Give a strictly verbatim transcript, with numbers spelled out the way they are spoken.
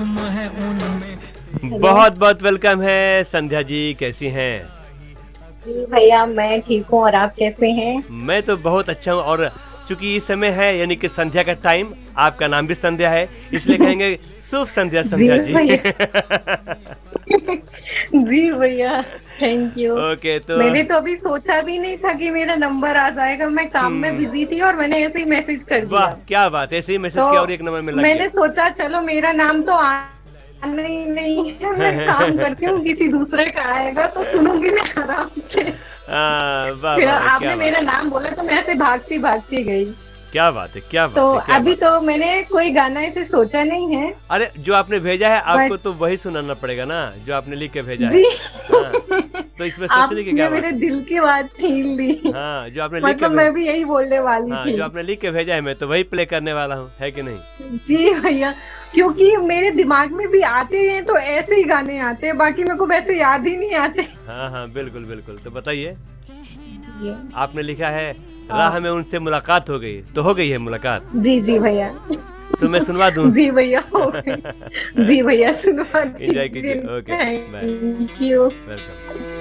जख्म है उनमें। बहुत बहुत वेलकम है संध्या जी, कैसी हैं? जी भैया मैं ठीक हूँ, और आप कैसे हैं? मैं तो बहुत अच्छा हूँ, और चूंकि इस समय है यानी कि संध्या का टाइम, आपका नाम भी संध्या है, इसलिए कहेंगे शुभ संध्या जी संध्या जी। भैया। जी भैया, थैंक यू। ओके तो मैंने तो अभी सोचा भी नहीं था कि मेरा नंबर आ जाएगा, मैं काम में हम्म, बिजी थी और मैंने ऐसे ही मैसेज कर वाह दिया। क्या बात है, ऐसे ही मैसेज किया और तो एक नंबर में लग मैंने गया। सोचा चलो मेरा नाम तो आना ही नहीं है, मैं काम करती हूँ, किसी दूसरे का आएगा तो सुनूंगी मैं आराम से। आ, वाह फिर वाह वाह, क्या आपने बात मेरा है, नाम बोला तो मैं ऐसे भागती भागती गई। क्या बात है, क्या तो बात है, क्या अभी बात है। तो मैंने कोई गाना ऐसे सोचा नहीं है, अरे जो आपने भेजा है आपको बट तो वही सुनाना पड़ेगा ना, जो आपने लिख के भेजा है। जी। हाँ, तो इसमें सोचने की आपने क्या बात मेरे है। दिल की बात छीन ली। हाँ जो आपने लिख के मतलब भेजा, मैं भी यही बोलने वाली हाँ थी। जो आपने लिख के भेजा है मैं तो वही प्ले करने वाला हूँ, है कि नहीं। जी भैया, क्योंकि मेरे दिमाग में भी आते हैं तो ऐसे ही गाने आते हैं, बाकी मेरे को वैसे याद ही नहीं आते। हाँ हाँ बिल्कुल बिल्कुल, तो बताइए। जी आपने लिखा है राह हाँ। में उनसे मुलाकात हो गई, तो हो गई है मुलाकात, जी जी भैया। तो मैं सुनवा दूं। जी भैया हो गई। जी भैया सुनवा एंजॉय कीजिए, दीजिए। Okay bye, thank you. Welcome.